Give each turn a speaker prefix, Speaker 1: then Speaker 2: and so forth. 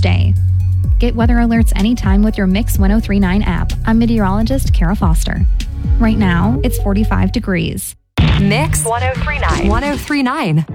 Speaker 1: day. Get weather alerts anytime with your Mix 1039 app. I'm meteorologist Kara Foster. Right now, it's 45 degrees.
Speaker 2: Mix 1039. 1039.